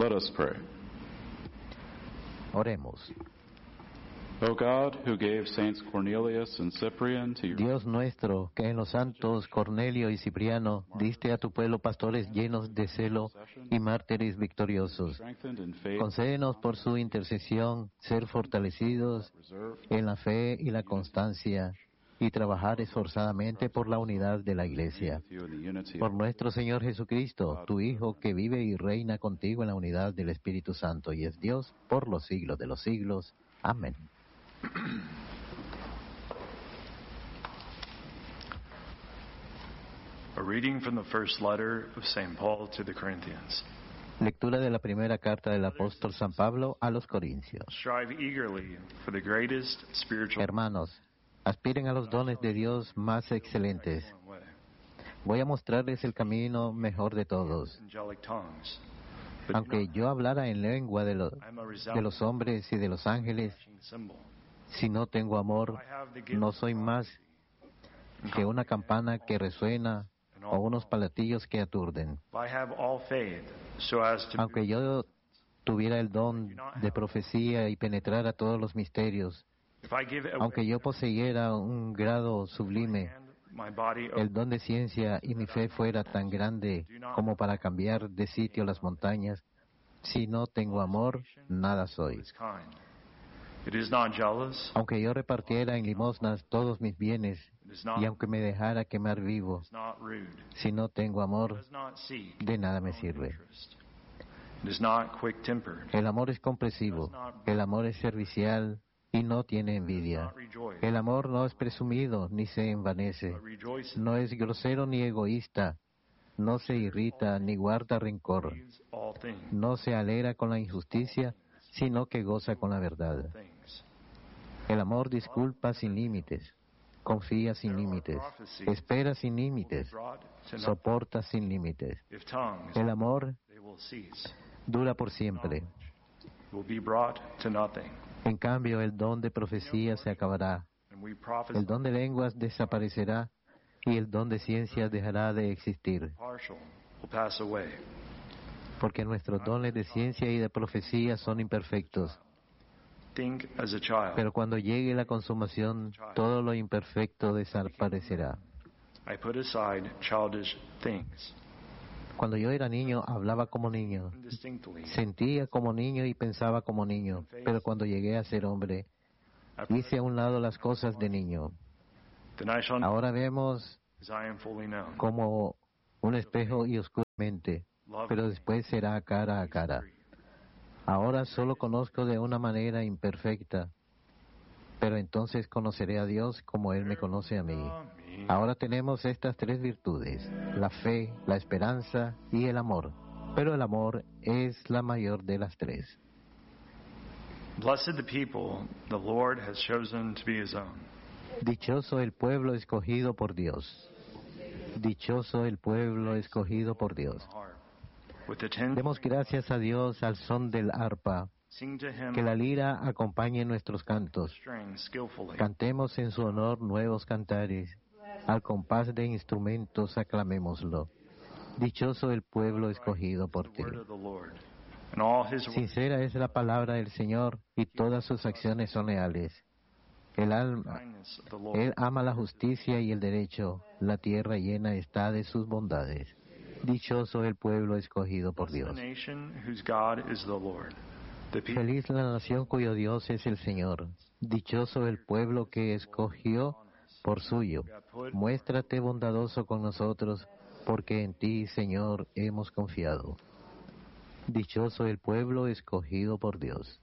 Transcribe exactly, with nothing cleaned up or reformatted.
Let us pray. Oremos. O God, who gave Saints Cornelius and Cyprian to your Dios nuestro, que en los santos Cornelio y Cipriano diste a tu pueblo pastores llenos de celo y mártires victoriosos, strengthened in faith, concédenos por su intercesión ser fortalecidos en la fe y la constancia y trabajar esforzadamente por la unidad de la Iglesia. with you in the unity Por of nuestro Señor Jesucristo, tu Hijo, que vive y reina contigo en la unidad del Espíritu Santo y es Dios por los siglos de los siglos. Amén. A reading from the first letter of Saint Paul to the Corinthians. Lectura de la primera carta del apóstol San Pablo a los Corintios. Strive eagerly for the greatest spiritual Hermanos, aspiren a los dones de Dios más excelentes. way, Voy a mostrarles el camino mejor de todos. angelic tongues. But Aunque yo hablara en lengua de, lo- I'm a de resounding los hombres y de los ángeles, symbol. si no tengo amor, I have the gift no of soy más que una campana que resuena o unos palatillos que aturden. If I have all faith so as to Aunque yo tuviera el don de profecía y penetrara todos los misterios, if I give away aunque yo poseyera un grado sublime, and my body el don de ciencia y mi fe fuera tan grande como para cambiar de sitio las montañas, si no tengo amor, nada soy. is kind. It is not jealous, Aunque yo repartiera en limosnas todos mis bienes it is not y aunque me dejara quemar vivo, it is not rude, si no tengo amor, does not seek de nada me its own sirve. interest. It is not quick-tempered, El amor es comprensivo, el amor es servicial y no tiene does envidia. not rejoice, El amor no es presumido ni se envanece, but rejoices, no es grosero ni egoísta, no se irrita ni guarda rencor, believes all things, no se alegra con la injusticia, sino que goza con la verdad. things. El amor disculpa sin límites, confía sin límites, espera sin límites, Brought to nothing. soporta sin límites. If tongues, El amor they will cease. dura por siempre. Will be brought to nothing. En cambio, el don de profecía se acabará, And we prophesy el don de lenguas desaparecerá y el don de ciencias dejará de existir, partial will pass away. porque nuestros dones de ciencia y de profecía son imperfectos. Think as a child. Pero cuando llegue la consumación, todo lo imperfecto desaparecerá. I put aside childish things Cuando yo era niño, hablaba como niño, indistinctly. sentía como niño y pensaba como niño, pero cuando llegué a ser hombre, I put hice a un lado las cosas de niño. Then I shall know Ahora vemos as I am fully known. como un espejo y oscuramente, Love pero después será cara a cara. Ahora solo conozco de una manera imperfecta, pero entonces conoceré a Dios como Él me conoce a mí. Ahora tenemos estas tres virtudes, la fe, la esperanza y el amor, pero el amor es la mayor de las tres. Blessed the people the Lord has chosen to be his own. Dichoso el pueblo escogido por Dios. Dichoso el pueblo escogido por Dios. Harp. With the ten Demos gracias a Dios al son del arpa, sing to him que la lira acompañe nuestros cantos. strings skillfully. Cantemos en su honor nuevos cantares, al compás de instrumentos aclamémoslo. Dichoso el pueblo escogido por ti. Word of the Lord. And all his words Sincera es la palabra del Señor y todas sus acciones son leales. El alma, kindness of the Lord. Él ama la justicia y el derecho, la tierra llena está de sus bondades. Dichoso el pueblo escogido por The Dios. nation whose God is the Lord. The people Feliz la nación cuyo Dios es el Señor. Dichoso el pueblo que escogió por suyo. Muéstrate bondadoso con nosotros, porque en ti, Señor, hemos confiado. Dichoso el pueblo escogido por Dios.